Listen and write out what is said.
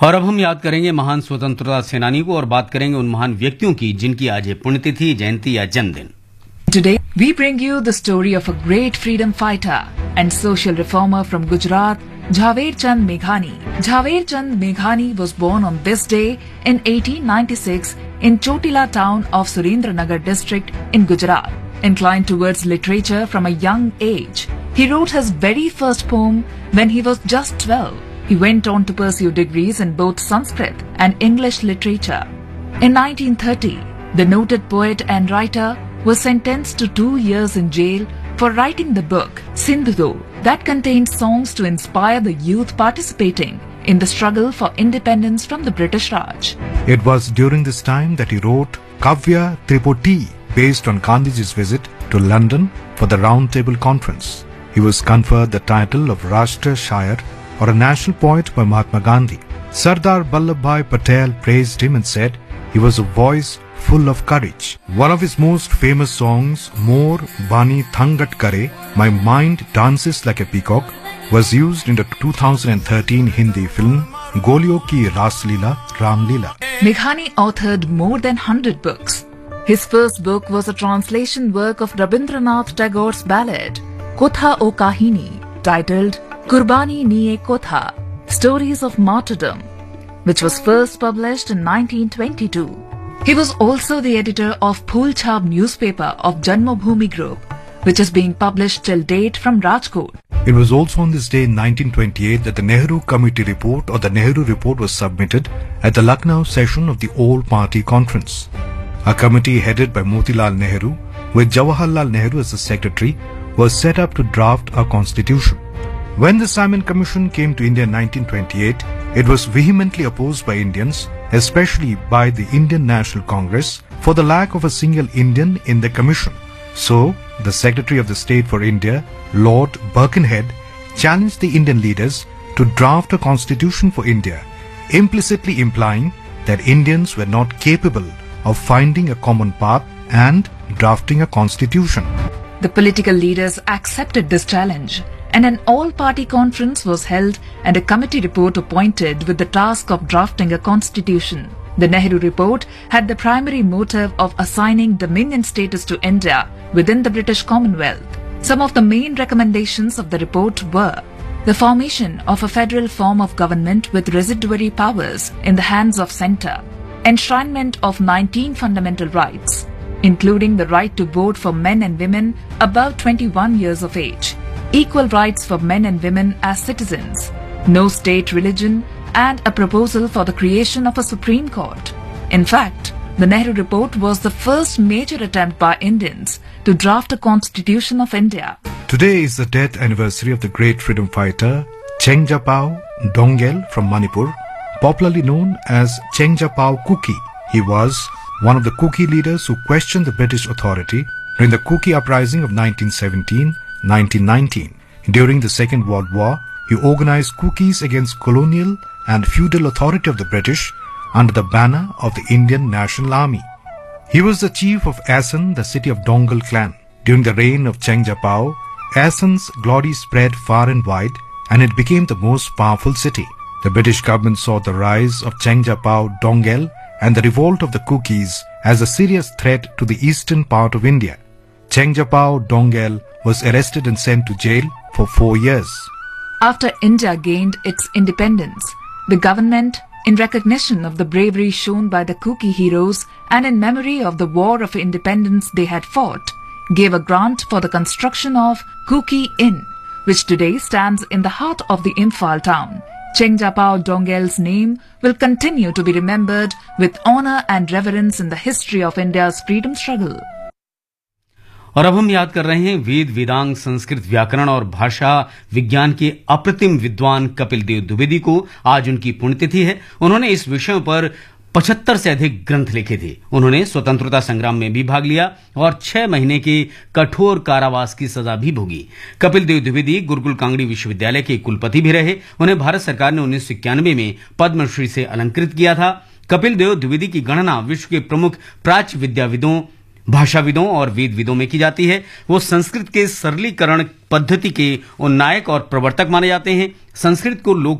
और अब हम याद करेंगे महान स्वतंत्रता सेनानी को और बात करेंगे उन महान व्यक्तियों की जिनकी आज है पुण्यतिथि, जयंती या जन्मदिन। Today, we bring you the story of a great freedom fighter and social reformer from Gujarat, Jhaved Chand Meghani. Jhaved Chand Meghani was born on this day in 1896 in Chotila town of Surendranagar district in Gujarat. Inclined towards literature from a young age, he wrote his very first poem when he was just 12. He went on to pursue degrees in both Sanskrit and English literature. In 1930, the noted poet and writer was sentenced to 2 years in jail for writing the book Sindhu that contained songs to inspire the youth participating in the struggle for independence from the British Raj. It was during this time that he wrote Kavya Tripoti based on Gandhiji's visit to London for the Round Table Conference. He was conferred the title of Rashtra Shair or a national poet by Mahatma Gandhi. Sardar Vallabhbhai Patel praised him and said he was a voice full of courage. One of his most famous songs, More Bani Thangat Kare, My Mind Dances Like a Peacock, was used in the 2013 Hindi film Goliyon Ki Ras Leela, Ram Leela. Meghani authored more than 100 books. His first book was a translation work of Rabindranath Tagore's ballad Kotha O Kahini, titled Kurbani Niye Kotha, Stories of Martyrdom, which was first published in 1922. He was also the editor of Phool Chhap newspaper of Janmabhoomi Group, which is being published till date from Rajkot. It was also on this day in 1928 that the Nehru Committee Report or the Nehru Report was submitted at the Lucknow session of the All-Party Conference. A committee headed by Motilal Nehru, with Jawaharlal Nehru as the secretary, was set up to draft a constitution. When the Simon Commission came to India in 1928, it was vehemently opposed by Indians, especially by the Indian National Congress, for the lack of a single Indian in the commission. So, the Secretary of the State for India, Lord Birkenhead, challenged the Indian leaders to draft a constitution for India, implicitly implying that Indians were not capable of finding a common path and drafting a constitution. The political leaders accepted this challenge, and an all-party conference was held and a committee report appointed with the task of drafting a constitution. The Nehru report had the primary motive of assigning dominion status to India within the British Commonwealth. Some of the main recommendations of the report were the formation of a federal form of government with residuary powers in the hands of centre, enshrinement of 19 fundamental rights, including the right to vote for men and women above 21 years of age, equal rights for men and women as citizens, no state religion, and a proposal for the creation of a Supreme Court. In fact, the Nehru Report was the first major attempt by Indians to draft a constitution of India. Today is the death anniversary of the great freedom fighter Chengjapao Dongel from Manipur, popularly known as Chengjapao Kuki. He was one of the Kuki leaders who questioned the British authority during the Kuki uprising of 1917-1919. During the Second World War, he organized Kukis against colonial and feudal authority of the British under the banner of the Indian National Army. He was the chief of Asan, the city of Dongal clan. During the reign of Chengjapao, Asan's glory spread far and wide and it became the most powerful city. The British government saw the rise of Chengjapao Dongel and the revolt of the Kukis as a serious threat to the eastern part of India. Chengjapao Dongel was arrested and sent to jail for 4 years. After India gained its independence, the government, in recognition of the bravery shown by the Kuki heroes and in memory of the war of independence they had fought, gave a grant for the construction of Kuki Inn, which today stands in the heart of the Imphal town. Chengjapao Dongel's name will continue to be remembered with honor and reverence in the history of India's freedom struggle. और अब हम याद कर रहे हैं वेद वेदांग संस्कृत व्याकरण और भाषा विज्ञान के अप्रतिम विद्वान कपिल देव द्विवेदी को। आज उनकी पुण्यतिथि है। उन्होंने इस विषय पर 75 से अधिक ग्रंथ लिखे थे। उन्होंने स्वतंत्रता संग्राम में भी भाग लिया और 6 महीने के कठोर कारावास की सजा भी भोगी। कपिल देव द्विवेदी गुरुकुल कांगड़ी विश्वविद्यालय के कुलपति भी रहे। उन्हें भारत सरकार ने 1991 में पद्मश्री से अलंकृत किया था। कपिल देव द्विवेदी की गणना विश्व के प्रमुख प्राच्य विद्याविदों, भाषाविदों और वेदविदों में की जाती है। वो संस्कृत के सरलीकरण पद्धति के उन्नायक और प्रवर्तक माने जाते हैं। संस्कृत को लोक